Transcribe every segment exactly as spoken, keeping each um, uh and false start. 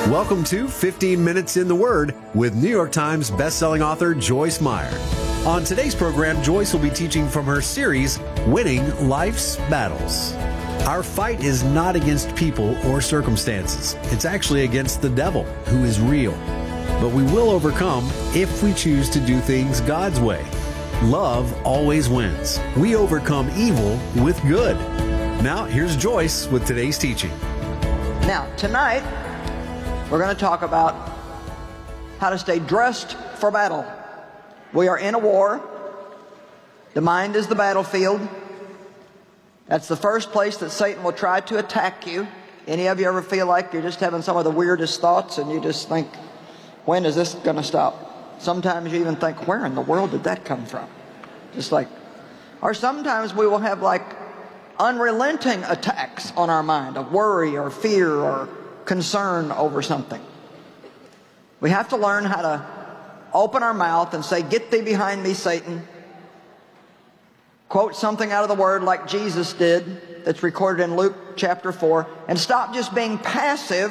Welcome to fifteen minutes in the Word with New York Times bestselling author Joyce Meyer. On today's program, Joyce will be teaching from her series, Winning Life's Battles. Our fight is not against people or circumstances. It's actually against the devil, who is real. But we will overcome if we choose to do things God's way. Love always wins. We overcome evil with good. Now, here's Joyce with today's teaching. Now, tonight, we're going to talk about how to stay dressed for battle. We are in a war. The mind is the battlefield. That's the first place that Satan will try to attack you. Any of you ever feel like you're just having some of the weirdest thoughts and you just think, when is this going to stop? Sometimes you even think, where in the world did that come from? Just like, or sometimes we will have like unrelenting attacks on our mind of worry or fear or concern over something. We have to learn how to open our mouth and say, get thee behind me, Satan. Quote something out of the Word like Jesus did, that's recorded in Luke chapter four, and stop just being passive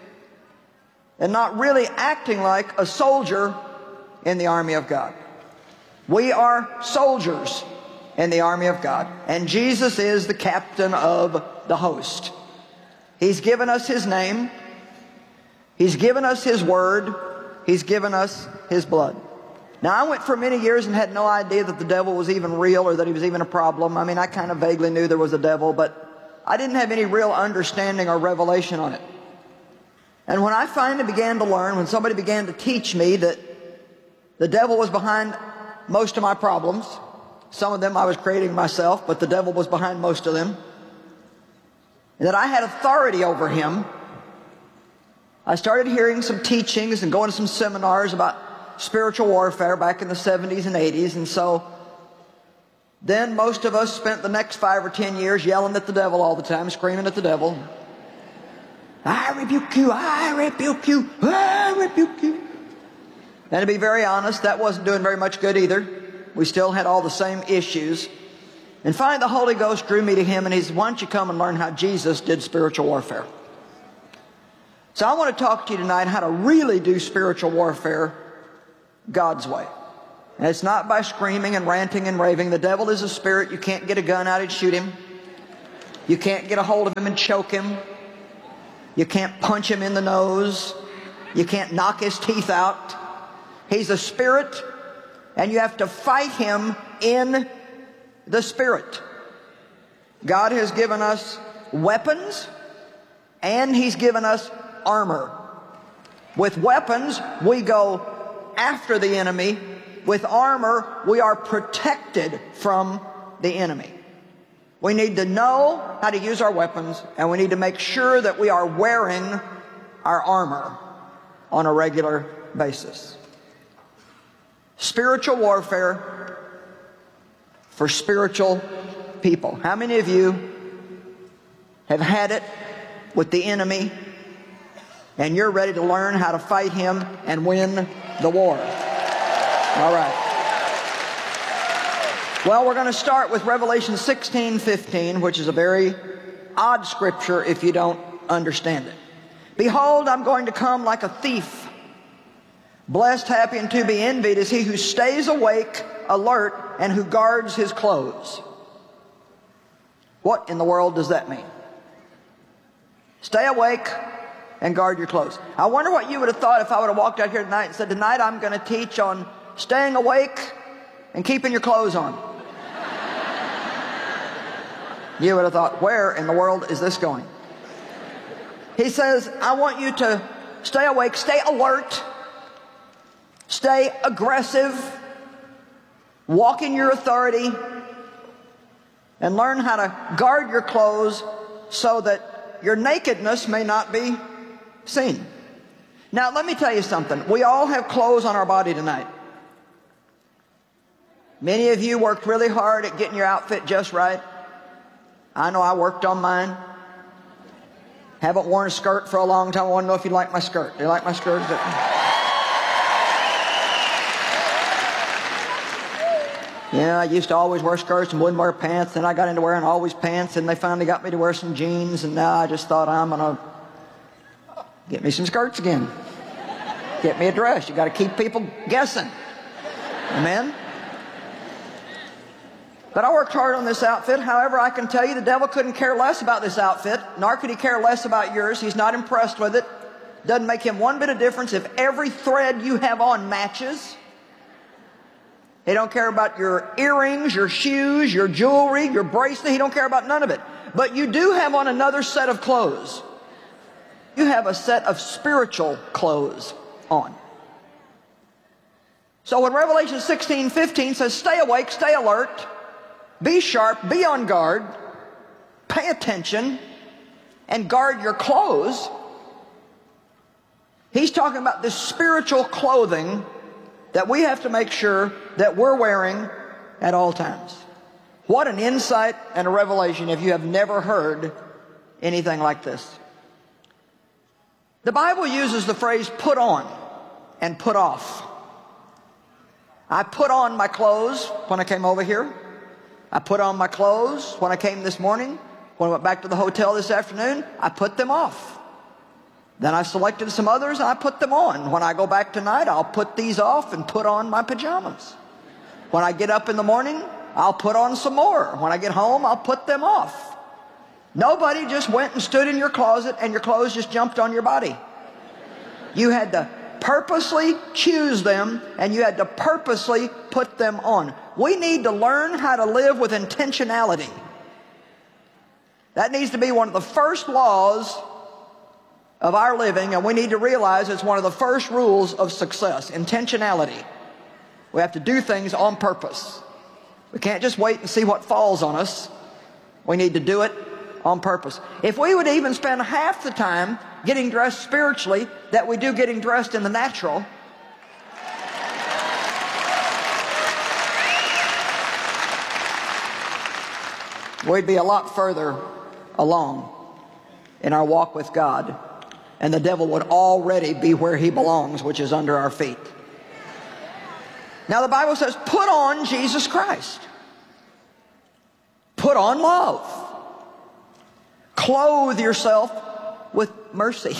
and not really acting like a soldier in the army of God. We are soldiers in the army of God, and Jesus is the captain of the host. He's given us His name. He's given us His Word. He's given us His blood. Now, I went for many years and had no idea that the devil was even real or that he was even a problem. I mean, I kind of vaguely knew there was a devil, but I didn't have any real understanding or revelation on it. And when I finally began to learn, when somebody began to teach me that the devil was behind most of my problems, some of them I was creating myself, but the devil was behind most of them, and that I had authority over him, I started hearing some teachings and going to some seminars about spiritual warfare back in the seventies and eighties. And so then most of us spent the next five or ten years yelling at the devil all the time, screaming at the devil. I rebuke you, I rebuke you, I rebuke you. And to be very honest, that wasn't doing very much good either. We still had all the same issues. And finally the Holy Ghost drew me to Him, and He said, why don't you come and learn how Jesus did spiritual warfare? So I want to talk to you tonight how to really do spiritual warfare God's way. And it's not by screaming and ranting and raving. The devil is a spirit. You can't get a gun out and shoot him. You can't get a hold of him and choke him. You can't punch him in the nose. You can't knock his teeth out. He's a spirit, and you have to fight him in the Spirit. God has given us weapons, and He's given us armor. With weapons, we go after the enemy. With armor, we are protected from the enemy. We need to know how to use our weapons, and we need to make sure that we are wearing our armor on a regular basis. Spiritual warfare for spiritual people. How many of you have had it with the enemy and you're ready to learn how to fight him and win the war? All right. Well, we're going to start with Revelation sixteen fifteen, which is a very odd scripture if you don't understand it. Behold, I'm going to come like a thief. Blessed, happy, and to be envied is he who stays awake, alert, and who guards his clothes. What in the world does that mean? Stay awake and guard your clothes. I wonder what you would have thought if I would have walked out here tonight and said, tonight I'm going to teach on staying awake and keeping your clothes on. You would have thought, where in the world is this going? He says, I want you to stay awake, stay alert, stay aggressive, walk in your authority, and learn how to guard your clothes so that your nakedness may not be seen. Now, let me tell you something. We all have clothes on our body tonight. Many of you worked really hard at getting your outfit just right. I know I worked on mine. Haven't worn a skirt for a long time. I want to know if you like my skirt. Do you like my skirt? You know, I used to always wear skirts and wouldn't wear pants. Then I got into wearing always pants, and they finally got me to wear some jeans, and now I just thought I'm going to Get me some skirts again. Get me a dress. You got to keep people guessing. Amen? But I worked hard on this outfit. However, I can tell you the devil couldn't care less about this outfit, nor could he care less about yours. He's not impressed with it. Doesn't make him one bit of difference if every thread you have on matches. He don't care about your earrings, your shoes, your jewelry, your bracelet. He don't care about none of it. But you do have on another set of clothes. You have a set of spiritual clothes on. So when Revelation sixteen fifteen says, stay awake, stay alert, be sharp, be on guard, pay attention, and guard your clothes, he's talking about this spiritual clothing that we have to make sure that we're wearing at all times. What an insight and a revelation if you have never heard anything like this. The Bible uses the phrase put on and put off. I put on my clothes when I came over here. I put on my clothes when I came this morning. When I went back to the hotel this afternoon, I put them off. Then I selected some others and I put them on. When I go back tonight, I'll put these off and put on my pajamas. When I get up in the morning, I'll put on some more. When I get home, I'll put them off. Nobody just went and stood in your closet and your clothes just jumped on your body. You had to purposely choose them and you had to purposely put them on. We need to learn how to live with intentionality. That needs to be one of the first laws of our living, and we need to realize it's one of the first rules of success, intentionality. We have to do things on purpose. We can't just wait and see what falls on us. We need to do it on purpose. If we would even spend half the time getting dressed spiritually that we do getting dressed in the natural, we'd be a lot further along in our walk with God, and the devil would already be where he belongs, which is under our feet. Now the Bible says, put on Jesus Christ. Put on love. Clothe yourself with mercy.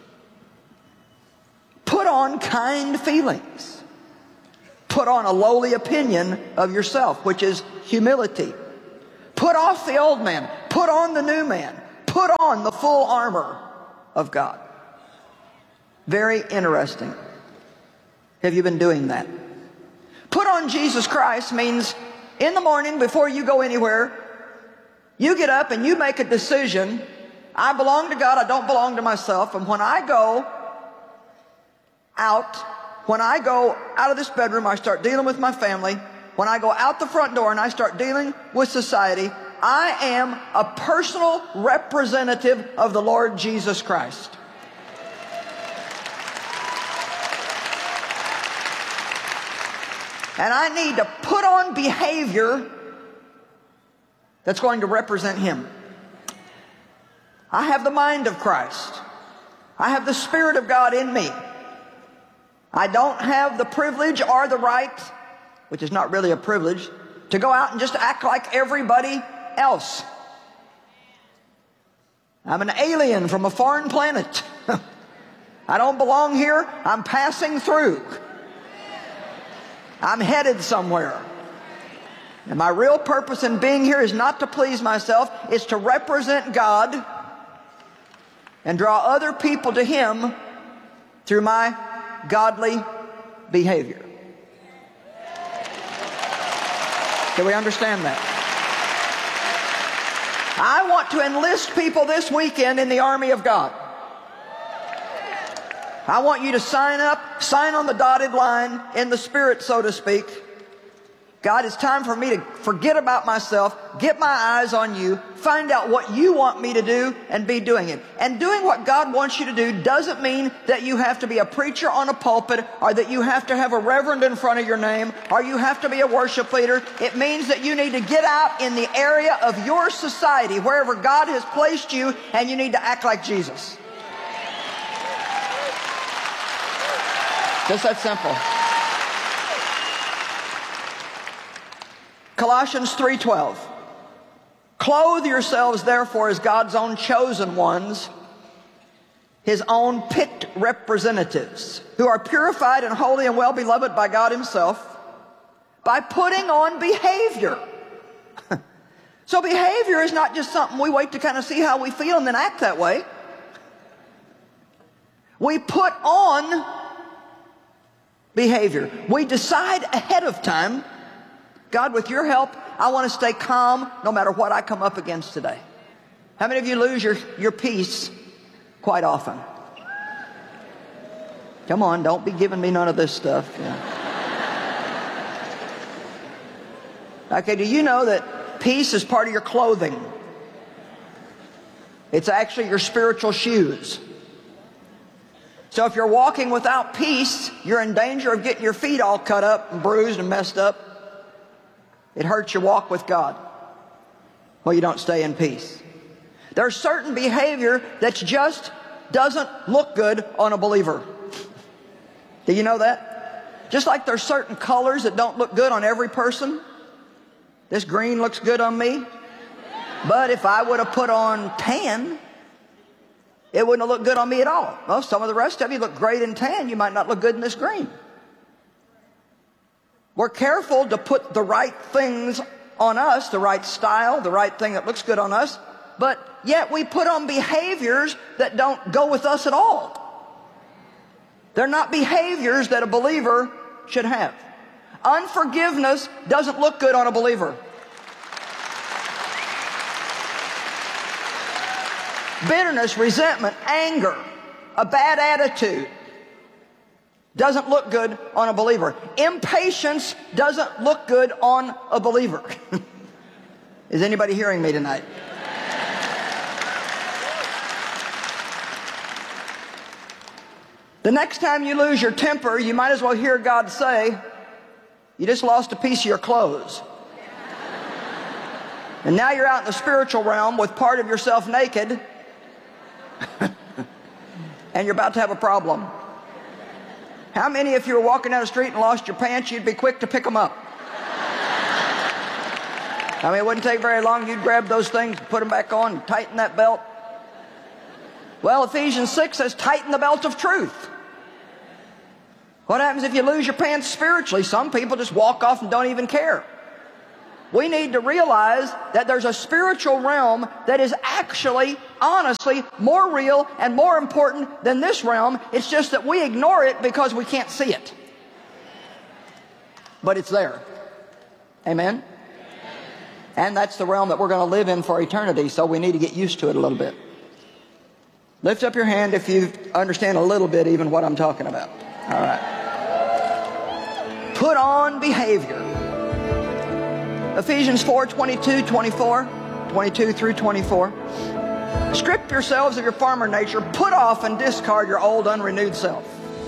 Put on kind feelings. Put on a lowly opinion of yourself, which is humility. Put off the old man. Put on the new man. Put on the full armor of God. Very interesting. Have you been doing that? Put on Jesus Christ means in the morning before you go anywhere, you get up and you make a decision. I belong to God, I don't belong to myself. And when I go out, when I go out of this bedroom, I start dealing with my family. When I go out the front door and I start dealing with society, I am a personal representative of the Lord Jesus Christ. And I need to put on behavior that's going to represent Him. I have the mind of Christ. I have the Spirit of God in me. I don't have the privilege or the right, which is not really a privilege, to go out and just act like everybody else. I'm an alien from a foreign planet. I don't belong here. I'm passing through. I'm headed somewhere. And my real purpose in being here is not to please myself. It's to represent God and draw other people to Him through my godly behavior. Do we understand that? I want to enlist people this weekend in the army of God. I want you to sign up, sign on the dotted line in the Spirit, so to speak. God, it's time for me to forget about myself, get my eyes on you, find out what you want me to do, and be doing it. And doing what God wants you to do doesn't mean that you have to be a preacher on a pulpit, or that you have to have a reverend in front of your name, or you have to be a worship leader. It means that you need to get out in the area of your society, wherever God has placed you, and you need to act like Jesus. Just that simple. Colossians three twelve. Clothe yourselves therefore as God's own chosen ones, His own picked representatives who are purified and holy and well-beloved by God Himself by putting on behavior. So behavior is not just something we wait to kind of see how we feel and then act that way. We put on behavior. We decide ahead of time, God, with your help, I want to stay calm no matter what I come up against today. How many of you lose your, your peace quite often? Come on, don't be giving me none of this stuff. Yeah. Okay, do you know that peace is part of your clothing? It's actually your spiritual shoes. So if you're walking without peace, you're in danger of getting your feet all cut up and bruised and messed up. It hurts your walk with God. Well, you don't stay in peace. There's certain behavior that just doesn't look good on a believer. Do you know that? Just like there's certain colors that don't look good on every person. This green looks good on me. But if I would have put on tan, it wouldn't have looked good on me at all. Well, some of the rest of you look great in tan. You might not look good in this green. We're careful to put the right things on us, the right style, the right thing that looks good on us, but yet we put on behaviors that don't go with us at all. They're not behaviors that a believer should have. Unforgiveness doesn't look good on a believer. Bitterness, resentment, anger, a bad attitude doesn't look good on a believer. Impatience doesn't look good on a believer. Is anybody hearing me tonight? The next time you lose your temper, you might as well hear God say, you just lost a piece of your clothes. And now you're out in the spiritual realm with part of yourself naked, and you're about to have a problem. How many, if you were walking down the street and lost your pants, you'd be quick to pick them up? I mean, it wouldn't take very long. You'd grab those things, put them back on, and tighten that belt. Well, Ephesians six says, tighten the belt of truth. What happens if you lose your pants spiritually? Some people just walk off and don't even care. We need to realize that there's a spiritual realm that is actually, honestly, more real and more important than this realm. It's just that we ignore it because we can't see it. But it's there. Amen? And that's the realm that we're going to live in for eternity, so we need to get used to it a little bit. Lift up your hand if you understand a little bit even what I'm talking about. All right. Put on behavior. Ephesians four, twenty-two, twenty-four, twenty-two through twenty-four. Strip yourselves of your former nature, put off and discard your old unrenewed self.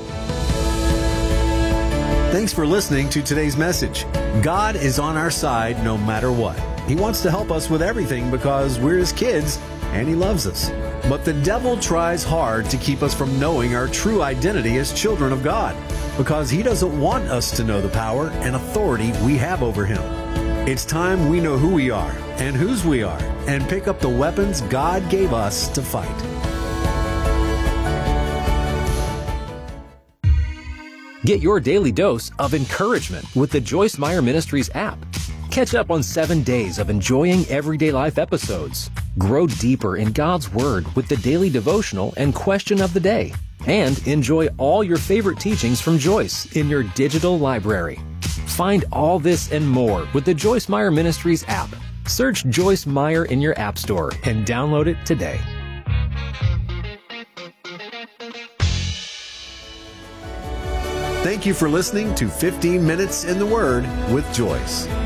Thanks for listening to today's message. God is on our side no matter what. He wants to help us with everything because we're His kids and He loves us. But the devil tries hard to keep us from knowing our true identity as children of God because he doesn't want us to know the power and authority we have over Him. It's time we know who we are and whose we are and pick up the weapons God gave us to fight. Get your daily dose of encouragement with the Joyce Meyer Ministries app. Catch up on seven days of enjoying everyday life episodes. Grow deeper in God's Word with the daily devotional and question of the day. And enjoy all your favorite teachings from Joyce in your digital library. Find all this and more with the Joyce Meyer Ministries app. Search Joyce Meyer in your app store and download it today. Thank you for listening to fifteen minutes in the Word with Joyce.